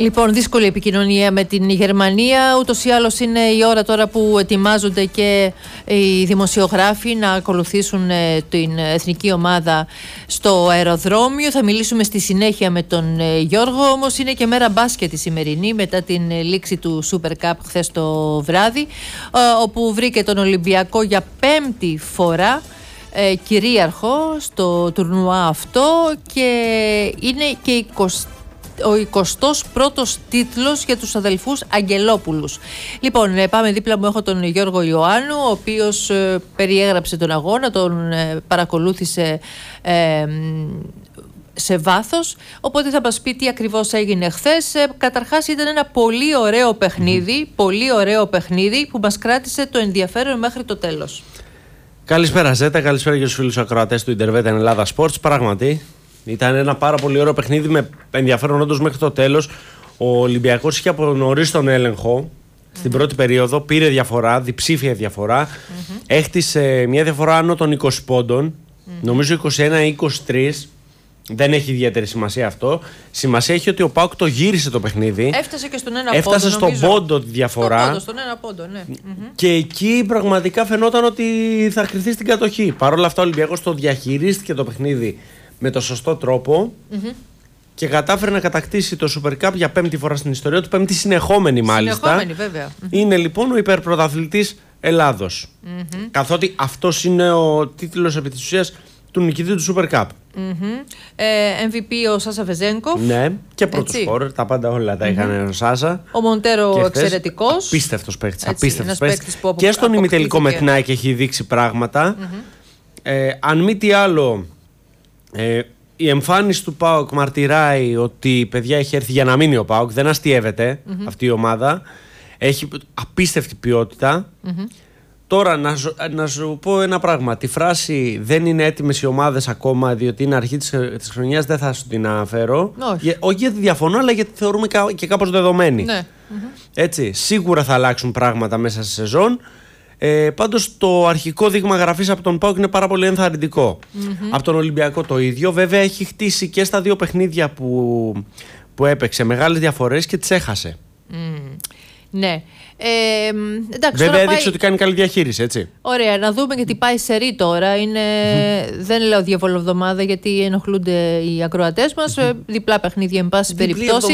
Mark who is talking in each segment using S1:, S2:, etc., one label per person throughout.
S1: Λοιπόν, δύσκολη επικοινωνία με την Γερμανία. Ούτως ή άλλως είναι η ώρα τώρα που ετοιμάζονται και οι δημοσιογράφοι να ακολουθήσουν την εθνική ομάδα στο αεροδρόμιο. Θα μιλήσουμε στη συνέχεια με τον Γιώργο, όμως είναι και μέρα μπάσκετ η σημερινή μετά την λήξη του Super Cup χθες το βράδυ, όπου βρήκε τον Ολυμπιακό για 5η φορά κυρίαρχο στο τουρνουά αυτό και είναι και ο 21ος τίτλος για τους αδελφούς Αγγελόπουλους. Λοιπόν, πάμε δίπλα μου, έχω τον Γιώργο Ιωάννου, ο οποίος περιέγραψε τον αγώνα, τον παρακολούθησε σε βάθος, οπότε θα μας πει τι ακριβώς έγινε χθες. Καταρχάς ήταν ένα πολύ ωραίο παιχνίδι, πολύ ωραίο παιχνίδι που μας κράτησε το ενδιαφέρον μέχρι το τέλος.
S2: Καλησπέρα Ζέτα, καλησπέρα και στους φίλους ακροατές του Intervet Ελλάδα Sports. Πράγματι, ήταν ένα πάρα πολύ ωραίο παιχνίδι με ενδιαφέρον όντως μέχρι το τέλος. Ο Ολυμπιακός είχε από νωρίς τον έλεγχο στην πρώτη περίοδο, πήρε διαφορά, διψήφια διαφορά, έχτισε μια διαφορά άνω των 20 πόντων, νομίζω 21-23. Δεν έχει ιδιαίτερη σημασία αυτό. Σημασία έχει ότι ο ΠΑΟΚ το γύρισε το παιχνίδι.
S1: Έφτασε και στον ένα πόντο.
S2: Έφτασε στον πόντο τη διαφορά.
S1: Στον ένα πόντο, ναι.
S2: Και εκεί πραγματικά φαινόταν ότι θα κρυφθεί στην κατοχή. Παρ' όλα αυτά, ο Ολυμπιακός το διαχειρίστηκε το παιχνίδι με το σωστό τρόπο και κατάφερε να κατακτήσει το Super Cup για 5η φορά στην ιστορία του. 5η συνεχόμενη μάλιστα.
S1: Συνεχόμενη, βέβαια. Είναι
S2: λοιπόν ο υπερπρωταθλητής Ελλάδος. Καθότι αυτός είναι ο τίτλος επί της ουσίας του νικητή του Super Cup.
S1: MVP ο Σάσα Βεζένκοφ.
S2: Ναι, και πρώτο σκόρερ. Τα πάντα όλα τα είχαν ο Σάσα.
S1: Ο Μοντέρο εξαιρετικός.
S2: Απίστευτος παίκτης. Και στον ημιτελικό με την ΑΕΚ έχει δείξει πράγματα. Αν μη τι άλλο, η εμφάνιση του ΠΑΟΚ μαρτυράει ότι η παιδιά έχει έρθει για να μείνει ο ΠΑΟΚ. Δεν αστιεύεται αυτή η ομάδα. Έχει απίστευτη ποιότητα. Τώρα να σου πω ένα πράγμα. Τη φράση «δεν είναι έτοιμες οι ομάδες ακόμα διότι είναι αρχή της χρονιάς» δεν θα σου την αναφέρω. Όχι γιατί διαφωνώ, αλλά γιατί θεωρούμε και κάπως δεδομένη.
S1: Ναι.
S2: Έτσι, σίγουρα θα αλλάξουν πράγματα μέσα στη σεζόν. Πάντως το αρχικό δείγμα γραφής από τον ΠΑΟΚ είναι πάρα πολύ ενθαρρυντικό. Από τον Ολυμπιακό το ίδιο. Βέβαια έχει χτίσει και στα δύο παιχνίδια που έπαιξε μεγάλες διαφορές και τις έχασε.
S1: Ναι. Εντάξει,
S2: βέβαια έδειξε ότι κάνει καλή διαχείριση, έτσι.
S1: Ωραία, να δούμε γιατί πάει σε ρί τώρα. Δεν λέω διαβολοβδομάδα γιατί ενοχλούνται οι ακροατές μας. Διπλά παιχνίδια, εν πάση περιπτώσει.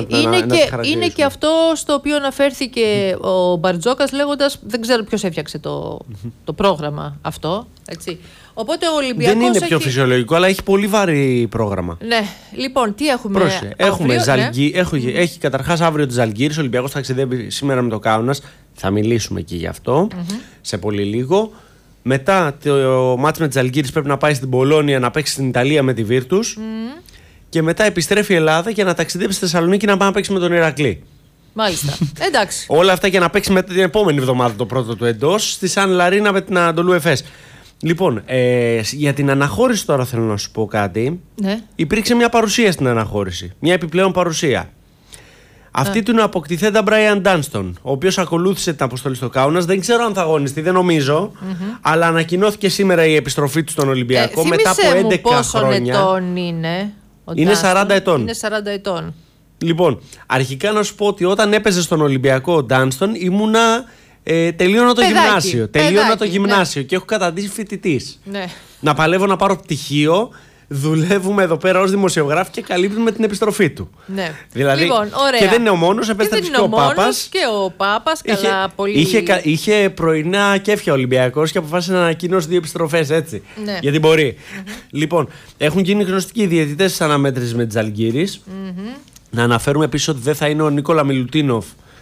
S1: Είναι και αυτό στο οποίο αναφέρθηκε ο Μπαρτζόκας λέγοντας δεν ξέρω ποιος έφτιαξε το πρόγραμμα αυτό. Έτσι. Οπότε ο Ολυμπιακός
S2: δεν είναι πιο φυσιολογικό, αλλά έχει πολύ βαρύ πρόγραμμα.
S1: Ναι, λοιπόν, τι έχουμε.
S2: Έχουμε έχει καταρχάς αύριο τη Ζαλγκύρης. Ο Ολυμπιακός θα ταξιδεύει σήμερα με το Κάουνας. Θα μιλήσουμε εκεί γι' αυτό σε πολύ λίγο. Μετά το μάτς με τη Ζαλγκύρης πρέπει να πάει στην Πολόνια να παίξει στην Ιταλία με τη Βίρτους. Και μετά επιστρέφει η Ελλάδα για να ταξιδέψει στη Θεσσαλονίκη να πάει να παίξει με τον Ηρακλή.
S1: Μάλιστα. Εντάξει.
S2: Όλα αυτά για να παίξει μετά την επόμενη εβδομάδα το πρώτο του εντός στη Σαν Λαρίνα με την Ανατολού Εφές. Λοιπόν, για την αναχώρηση τώρα θέλω να σου πω κάτι.
S1: Ναι.
S2: Υπήρξε μια παρουσία στην αναχώρηση. Μια επιπλέον παρουσία. Αυτή του είναι ο αποκτηθέντα Μπράιαν Ντάνστον, ο οποίος ακολούθησε την αποστολή στο Κάουνας. Δεν ξέρω αν θα αγωνιστεί, δεν νομίζω. Αλλά ανακοινώθηκε σήμερα η επιστροφή του στον Ολυμπιακό μετά από 11
S1: πόσων
S2: χρόνια.
S1: ετών είναι.
S2: Είναι 40 ετών.
S1: Είναι 40 ετών.
S2: Λοιπόν, αρχικά να σου πω ότι όταν έπαιζε στον Ολυμπιακό ο Ντάνστον ήμουνα. Τελείωνα το γυμνάσιο. Τελείωνα το γυμνάσιο και έχω καταντήσει φοιτητής.
S1: Ναι.
S2: Να παλεύω να πάρω πτυχίο. Δουλεύουμε εδώ πέρα ως δημοσιογράφοι και καλύπτουμε την επιστροφή του.
S1: Ναι.
S2: Δηλαδή,
S1: λοιπόν, ωραία.
S2: και δεν είναι ο μόνος, επέστρεψε και ο Πάπας.
S1: Και ο Πάπας, καλά, πολύ.
S2: Είχε πρωινά κέφια ο Ολυμπιακός και αποφάσισε να ανακοινώσει 2 επιστροφές έτσι.
S1: Ναι.
S2: Γιατί μπορεί. Λοιπόν, έχουν γίνει γνωστικοί διαιτητές της αναμέτρησης με τη Ζαλγκύρης. Να αναφέρουμε επίσης ότι δεν θα είναι ο Νίκολα Μιλουτίνοφ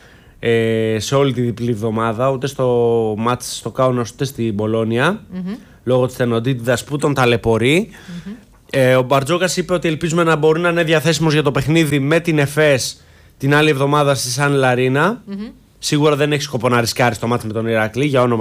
S2: σε όλη τη διπλή εβδομάδα, ούτε στο μάτς στο Κάουνας ούτε στην Πολόνια, λόγω της στενοτήτηδας που τον ταλαιπωρεί. Ο Μπαρτζόκας είπε ότι ελπίζουμε να μπορεί να είναι διαθέσιμος για το παιχνίδι με την ΕΦΕΣ την άλλη εβδομάδα στη Σαν Λαρίνα. Σίγουρα δεν έχει σκοπό να ρισκάρει στο μάτς με τον Ηρακλή, για όνομα